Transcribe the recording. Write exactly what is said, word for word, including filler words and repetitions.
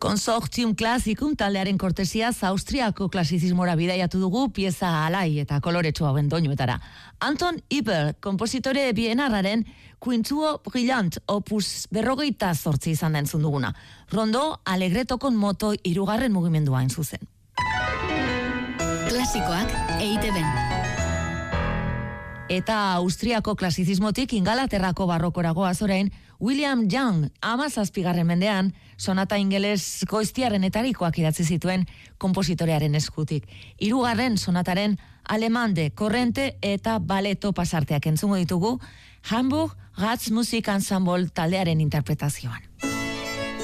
Consortium Classicum taldearen kortesiaz Austriako klasizismora bidaiatu dugu pieza alai eta koloretsu hauen doinuetara. Anton Iber, kompositore bienarraren Quintuo Brillant opus berrogeita zortzi izan da entzun duguna. Rondo Alegretokon moto hirugarren mugimendua hain zuzen. Klasikoak E I T B. Eta Austriako klasizismotik Ingalaterrako barrokoragoaz orain, William Young, hamazazpigarren mendean, sonata ingeles goiztiarrenetarikoak idatzi zituen kompositorearen eskutik. Hirugarren sonataren alemande, korrente eta baleto pasarteak entzungo ditugu, Hamburg Ratsmusik Ensemble taldearen interpretazioan.